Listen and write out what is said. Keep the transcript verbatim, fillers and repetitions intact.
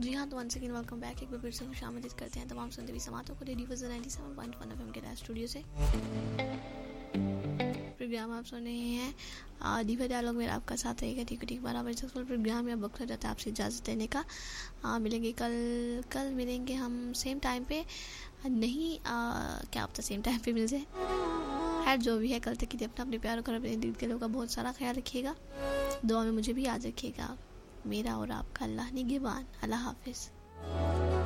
जी हाँ, तो once again welcome back. एक बार फिर से खुशामदीद करते हैं तमाम सुनते हुए समातों को रेडियो फजल ninety seven point one FM के राज स्टूडियो से। प्रोग्राम आप सुन रहे हैं दीवा डायलॉग में आपका साथ रहेगा ठीक ठीक बराबर सक्सेसफुल प्रोग्राम या वक्त हो जाता है आपसे इजाज़त देने का। आ, मिलेंगे कल कल मिलेंगे हम सेम टाइम पे, नहीं आ, क्या पता सेम टाइम पे मिल जाए। खैर जो भी है, कल तक के लिए अपना अपने प्यार और अपने दिल के लोगों का बहुत सारा ख्याल रखिएगा। दुआ में मुझे भी याद रखिएगा। मेरा और आपका अल्लाह निगहबान। अल्लाह हाफिज़।